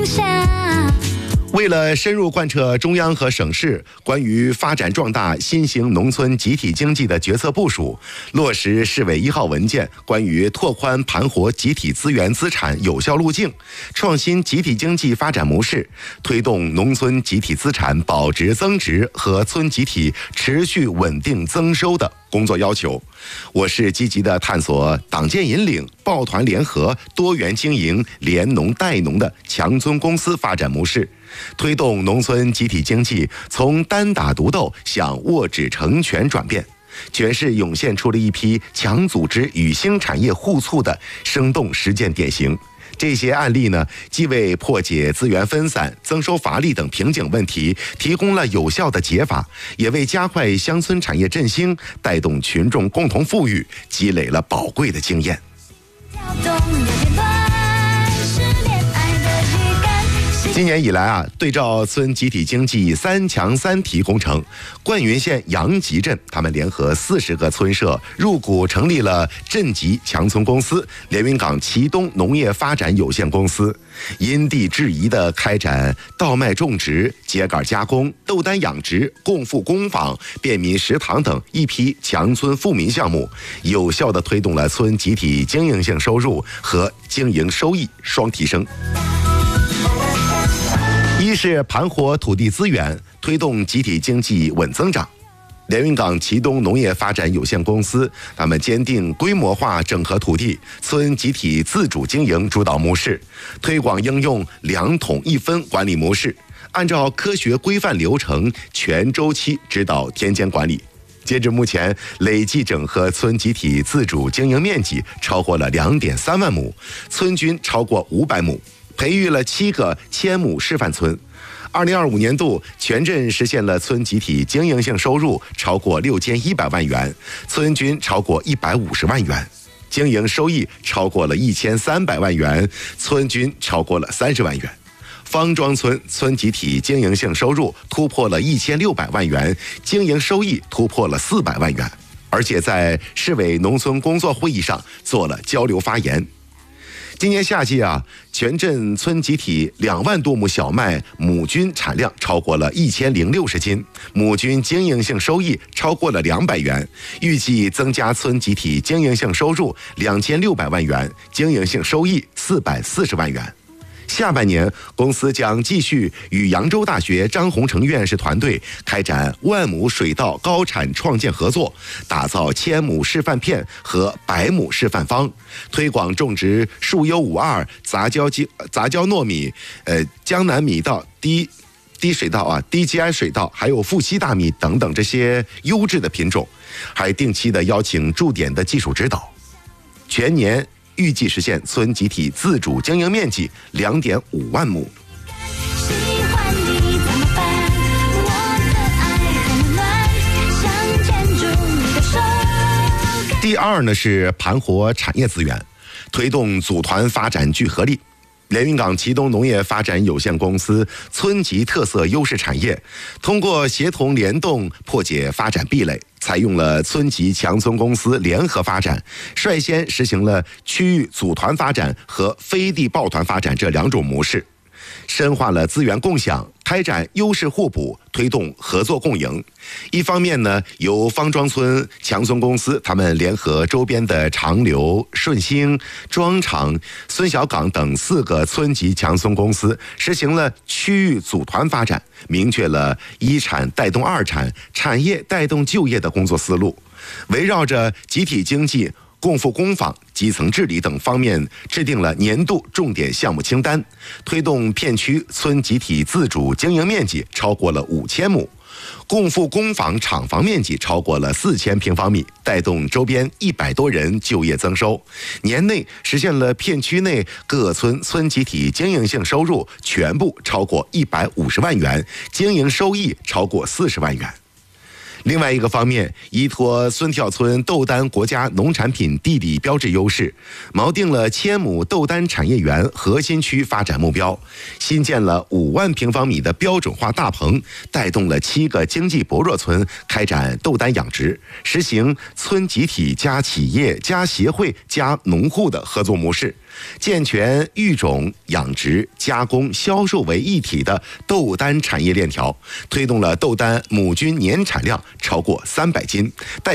为了深入贯彻中央和省市关于发展壮大新型农村集体经济的决策部署，落实市委1号文件关于拓宽盘活集体资源资产有效路径，创新集体经济发展模式，推动农村集体资产保值增值和村集体持续稳定增收的工作要求，我市积极地探索党建引领、抱团联合、多元经营、联农带农的强村公司发展模式，推动农村集体经济从单打独斗向握指成拳转变。全市涌现出了一批强组织与新产业互促的生动实践典型。这些案例呢，既为破解资源分散、增收乏力等瓶颈问题提供了有效的解法，也为加快乡村产业振兴、带动群众共同富裕积累了宝贵的经验。今年以来啊，对照村集体经济3强3提工程，灌云县杨集镇他们联合40个村社入股成立了镇级强村公司连云港祁东农业发展有限公司，因地制宜地开展稻麦种植、秸秆加工、豆丹养殖、共富工坊、便民食堂等一批强村富民项目，有效地推动了村集体经营性收入和经营收益双提升。一是盘活土地资源，推动集体经济稳增长。连云港祁东农业发展有限公司，他们坚定规模化整合土地、村集体自主经营主导模式，推广应用2统1分管理模式，按照科学规范流程全周期指导田间管理。截至目前，累计整合村集体自主经营面积超过了2.3万亩，村均超过500亩。培育了7个1000亩示范村。2025年度，全镇实现了村集体经营性收入超过6100万元，村均超过150万元，经营收益超过了1300万元，村均超过了30万元。方庄村村集体经营性收入突破了1600万元，经营收益突破了400万元，而且在市委农村工作会议上做了交流发言。今年夏季啊，全镇村集体2万多亩小麦亩均产量超过了1060斤，亩均经营性收益超过了200元，预计增加村集体经营性收入2600万元，经营性收益440万元。下半年，公司将继续与扬州大学张宏成院士团队开展万亩水稻高产创建合作，打造1000亩示范片和100亩示范方，推广种植树优52、杂交糯米、江南米稻、低水稻啊、低基安水稻，还有富硒大米等等这些优质的品种，还定期的邀请驻点的技术指导，全年预计实现村集体自主经营面积2.5万亩。第二呢是盘活产业资源，推动组团发展聚合力。连云港祁东农业发展有限公司村级特色优势产业，通过协同联动破解发展壁垒，采用了村级强村公司联合发展，率先实行了区域组团发展和飞地抱团发展这2种模式，深化了资源共享，开展优势互补，推动合作共赢。一方面呢，由方庄村强村公司他们联合周边的长流、顺兴、庄场、孙小岗等4个村级强村公司，实行了区域组团发展，明确了1产带动2产、产业带动就业的工作思路，围绕着集体经济、共富工坊、基层治理等方面制定了年度重点项目清单，推动片区村集体自主经营面积超过了5000亩，共富工坊厂房面积超过了4000平方米，带动周边100多人就业增收。年内实现了片区内各村村集体经营性收入全部超过150万元，经营收益超过40万元。另外一个方面，依托孙跳村豆丹国家农产品地理标志优势，锚定了1000亩豆丹产业园核心区发展目标，新建了5万平方米的标准化大棚，带动了7个经济薄弱村开展豆丹养殖，实行村集体加企业加协会加农户的合作模式， 健全育种、养殖、加工、销售为一体的豆丹产业链条，推动了豆丹亩均年产量超过300斤。